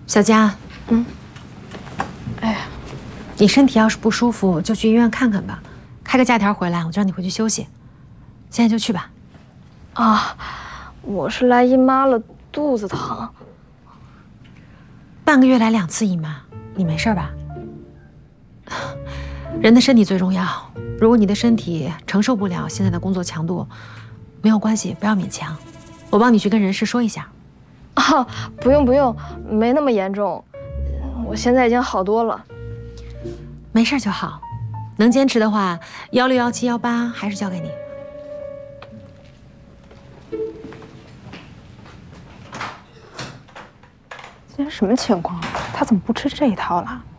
小佳， 哎呀， 你身体要是不舒服，就去医院看看吧，开个假条回来，我就让你回去休息。现在就去吧。 啊，我是来姨妈了，肚子疼。 半个月来2次姨妈，你没事吧？人的身体最重要。如果你的身体承受不了现在的工作强度，没有关系，不要勉强。我帮你去跟人事说一下。 啊，不用不用，没那么严重，我现在已经好多了。 没事就好，能坚持的话，16、17、18还是交给你。 今天什么情况？他怎么不吃这一套了？